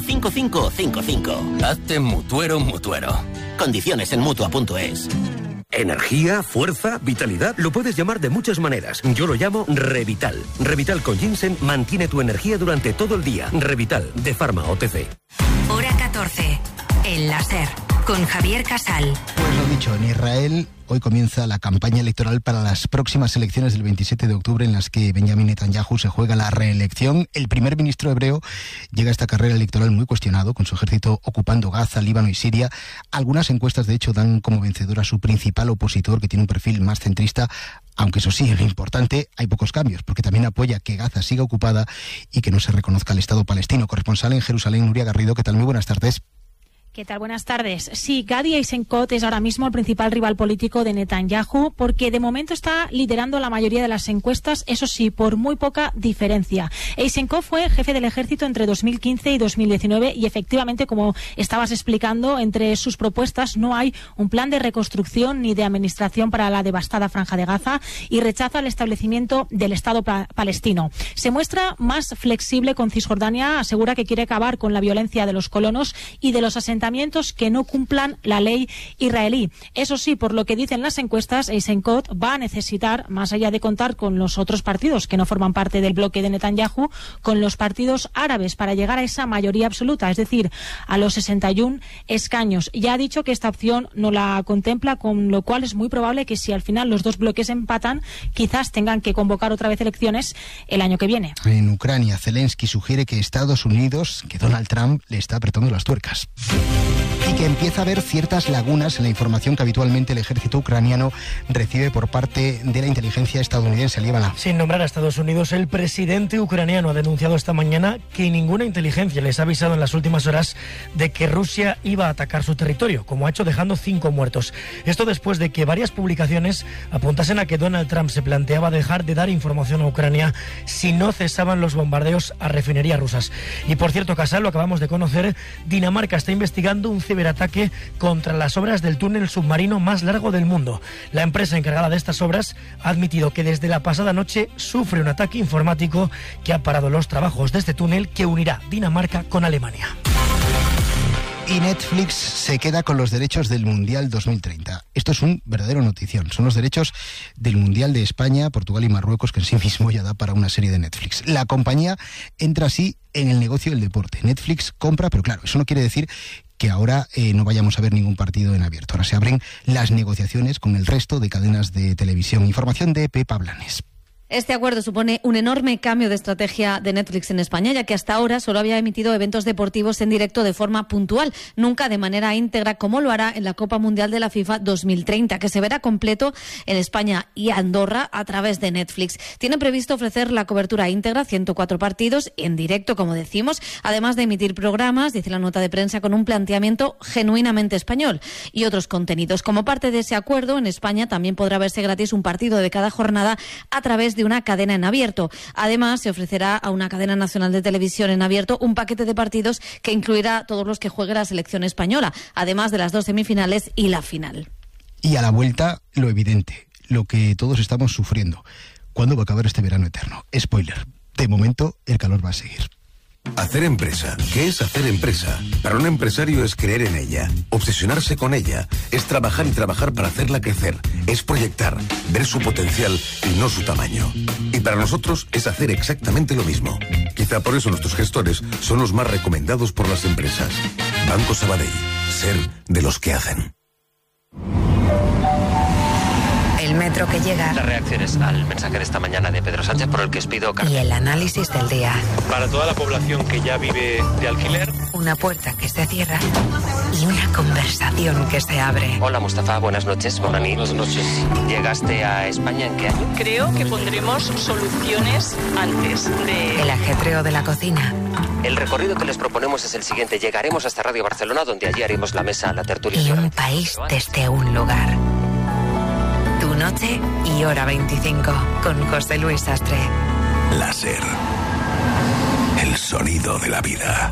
5555. Hazte mutuero. Condiciones en Mutua.es. Energía, fuerza, vitalidad, lo puedes llamar de muchas maneras. Yo lo llamo Revital. Revital con ginseng mantiene tu energía durante todo el día. Revital, de Pharma OTC. Hora 14. El láser. Con Javier Casal. Pues lo dicho, en Israel hoy comienza la campaña electoral para las próximas elecciones del 27 de octubre en las que Benjamin Netanyahu se juega la reelección. El primer ministro hebreo llega a esta carrera electoral muy cuestionado, con su ejército ocupando Gaza, Líbano y Siria. Algunas encuestas, de hecho, dan como vencedor a su principal opositor, que tiene un perfil más centrista, aunque eso sí, lo importante, hay pocos cambios, porque también apoya que Gaza siga ocupada y que no se reconozca el Estado palestino. Corresponsal en Jerusalén, Nuria Garrido, ¿qué tal? Muy buenas tardes. ¿Qué tal? Buenas tardes. Sí, Gadi Eisenkot es ahora mismo el principal rival político de Netanyahu porque de momento está liderando la mayoría de las encuestas, eso sí, por muy poca diferencia. Eisenkot fue jefe del ejército entre 2015 y 2019 y efectivamente, como estabas explicando, entre sus propuestas no hay un plan de reconstrucción ni de administración para la devastada Franja de Gaza y rechaza el establecimiento del Estado palestino. Se muestra más flexible con Cisjordania, asegura que quiere acabar con la violencia de los colonos y de los asentamientos que no cumplan la ley israelí. Eso sí, por lo que dicen las encuestas, Eisenkot va a necesitar, más allá de contar con los otros partidos que no forman parte del bloque de Netanyahu, con los partidos árabes para llegar a esa mayoría absoluta, es decir, a los 61 escaños. Ya ha dicho que esta opción no la contempla, con lo cual es muy probable que si al final los dos bloques empatan, quizás tengan que convocar otra vez elecciones el año que viene. En Ucrania, Zelensky sugiere que Estados Unidos, que Donald Trump le está apretando las tuercas. Y que empieza a haber ciertas lagunas en la información que habitualmente el ejército ucraniano recibe por parte de la inteligencia estadounidense. Líbana. Sin nombrar a Estados Unidos, el presidente ucraniano ha denunciado esta mañana que ninguna inteligencia les ha avisado en las últimas horas de que Rusia iba a atacar su territorio, como ha hecho dejando 5 muertos. Esto después de que varias publicaciones apuntasen a que Donald Trump se planteaba dejar de dar información a Ucrania si no cesaban los bombardeos a refinerías rusas. Y por cierto, Casal, lo acabamos de conocer, Dinamarca está investigando un ciberataque contra las obras del túnel submarino más largo del mundo. La empresa encargada de estas obras ha admitido que desde la pasada noche sufre un ataque informático que ha parado los trabajos de este túnel que unirá Dinamarca con Alemania. Y Netflix se queda con los derechos del Mundial 2030. Esto es un verdadero notición. Son los derechos del Mundial de España, Portugal y Marruecos, que en sí mismo ya da para una serie de Netflix. La compañía entra así en el negocio del deporte. Netflix compra, pero claro, eso no quiere decir que ahora no vayamos a ver ningún partido en abierto. Ahora se abren las negociaciones con el resto de cadenas de televisión. Información de Pepa Blanes. Este acuerdo supone un enorme cambio de estrategia de Netflix en España, ya que hasta ahora solo había emitido eventos deportivos en directo de forma puntual, nunca de manera íntegra, como lo hará en la Copa Mundial de la FIFA 2030, que se verá completo en España y Andorra a través de Netflix. Tiene previsto ofrecer la cobertura íntegra, 104 partidos en directo, como decimos, además de emitir programas, dice la nota de prensa, con un planteamiento genuinamente español y otros contenidos. Como parte de ese acuerdo, en España también podrá verse gratis un partido de cada jornada a través de una cadena en abierto. Además, se ofrecerá a una cadena nacional de televisión en abierto un paquete de partidos que incluirá todos los que juegue la selección española, además de las 2 semifinales y la final. Y a la vuelta, lo evidente, lo que todos estamos sufriendo. ¿Cuándo va a acabar este verano eterno? Spoiler, de momento el calor va a seguir. Hacer empresa. ¿Qué es hacer empresa? Para un empresario es creer en ella, obsesionarse con ella, es trabajar y trabajar para hacerla crecer, es proyectar, ver su potencial y no su tamaño. Y para nosotros es hacer exactamente lo mismo. Quizá por eso nuestros gestores son los más recomendados por las empresas. Banco Sabadell. Ser de los que hacen. El metro que llega. Las reacciones al mensaje de esta mañana de Pedro Sánchez por el que os pido Y el análisis del día. Para toda la población que ya vive de alquiler. Una puerta que se cierra y una conversación que se abre. Hola Mustafa, buenas noches. Buenas noches. ¿Llegaste a España en qué año? Creo que pondremos soluciones antes de... El ajetreo de la cocina. El recorrido que les proponemos es el siguiente. Llegaremos hasta Radio Barcelona, donde allí haremos la mesa, la tertulia. Y un país desde un lugar. Tu noche y hora 25 con José Luis Sastre. La SER. El sonido de la vida.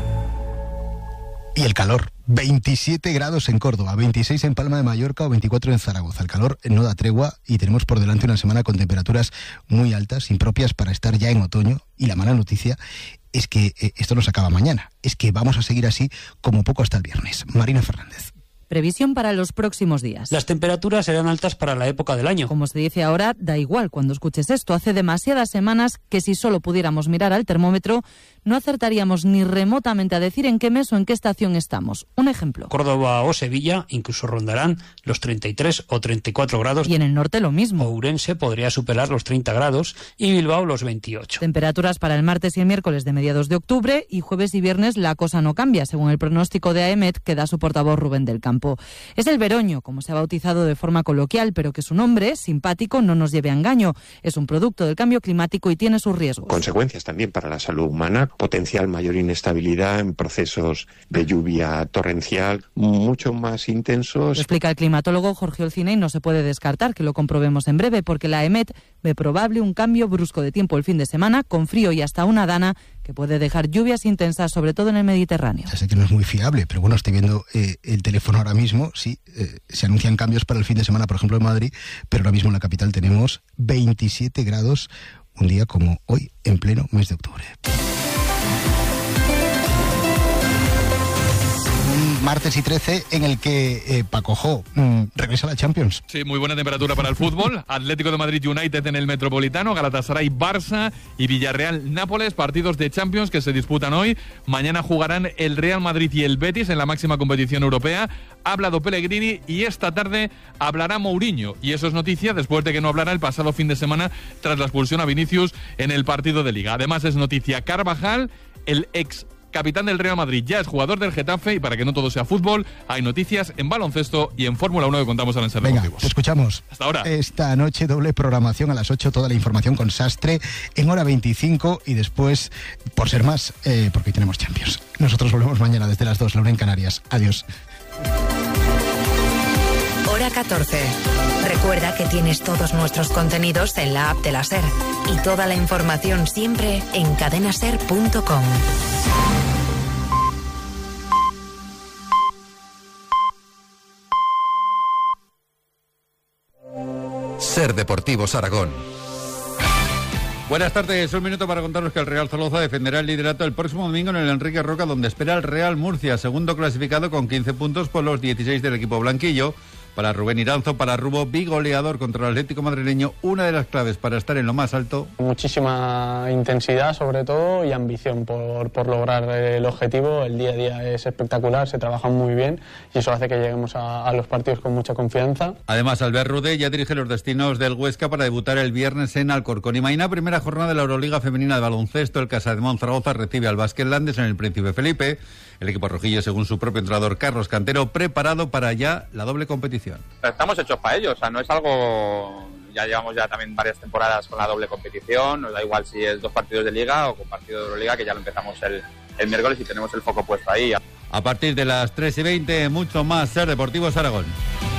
Y el calor. 27 grados en Córdoba, 26 en Palma de Mallorca o 24 en Zaragoza. El calor no da tregua y tenemos por delante una semana con temperaturas muy altas, impropias para estar ya en otoño. Y la mala noticia es que esto no se acaba mañana. Es que vamos a seguir así como poco hasta el viernes. Marina Fernández. Previsión para los próximos días. Las temperaturas serán altas para la época del año. Como se dice ahora, da igual cuando escuches esto. Hace demasiadas semanas que si solo pudiéramos mirar al termómetro, no acertaríamos ni remotamente a decir en qué mes o en qué estación estamos. Un ejemplo. Córdoba o Sevilla incluso rondarán los 33 o 34 grados. Y en el norte lo mismo. Ourense podría superar los 30 grados y Bilbao los 28. Temperaturas para el martes y el miércoles de mediados de octubre y jueves y viernes la cosa no cambia, según el pronóstico de AEMET que da su portavoz Rubén del Campo. Es el veroño, como se ha bautizado de forma coloquial, pero que su nombre, simpático, no nos lleve a engaño. Es un producto del cambio climático y tiene sus riesgos. Consecuencias también para la salud humana, potencial mayor inestabilidad en procesos de lluvia torrencial mucho más intensos. Lo explica el climatólogo Jorge Olcina y no se puede descartar que lo comprobemos en breve, porque la AEMET ve probable un cambio brusco de tiempo el fin de semana, con frío y hasta una dana que puede dejar lluvias intensas, sobre todo en el Mediterráneo. Ya sé que no es muy fiable, pero bueno, estoy viendo el teléfono ahora mismo, sí, se anuncian cambios para el fin de semana, por ejemplo en Madrid, pero ahora mismo en la capital tenemos 27 grados, un día como hoy, en pleno mes de octubre. Martes y 13 en el que Paco Jo regresa a la Champions. Sí, muy buena temperatura para el fútbol. Atlético de Madrid United en el Metropolitano, Galatasaray Barça y Villarreal Nápoles, partidos de Champions que se disputan hoy. Mañana jugarán el Real Madrid y el Betis en la máxima competición europea. Ha hablado Pellegrini y esta tarde hablará Mourinho. Y eso es noticia después de que no hablara el pasado fin de semana tras la expulsión a Vinicius en el partido de Liga. Además es noticia Carvajal, el ex capitán del Real Madrid, ya es jugador del Getafe, y para que no todo sea fútbol, hay noticias en baloncesto y en Fórmula 1 que contamos ahora en Ser Deportivos. Te escuchamos. Hasta ahora. Esta noche doble programación a las 8, toda la información con Sastre en hora 25 y después, por ser más, porque hoy tenemos Champions. Nosotros volvemos mañana desde las 2, la 1 en Canarias. Adiós. Hora 14. Recuerda que tienes todos nuestros contenidos en la app de la SER y toda la información siempre en cadenaser.com. Ser Deportivos Aragón. Buenas tardes, un minuto para contaros que el Real Zaragoza defenderá el liderato el próximo domingo en el Enrique Roca, donde espera el Real Murcia, segundo clasificado con 15 puntos por los 16 del equipo blanquillo. Para Rubén Iranzo, para Rubo, bigoleador contra el Atlético madrileño, una de las claves para estar en lo más alto. Muchísima intensidad sobre todo y ambición por lograr el objetivo. El día a día es espectacular, se trabaja muy bien y eso hace que lleguemos a los partidos con mucha confianza. Además, Albert Rudé ya dirige los destinos del Huesca para debutar el viernes en Alcorcón. Y mañana, primera jornada de la Euroliga Femenina de Baloncesto, el Casademont Zaragoza recibe al Basket Landes en el Príncipe Felipe. El equipo rojillo, según su propio entrenador Carlos Cantero, preparado para ya la doble competición. Estamos hechos para ello, o sea, no es algo... Ya llevamos también varias temporadas con la doble competición, nos da igual si es 2 partidos de Liga o con partido de Euroliga, que ya lo empezamos el miércoles y tenemos el foco puesto ahí. A partir de las 3:20, mucho más Ser Deportivos Aragón.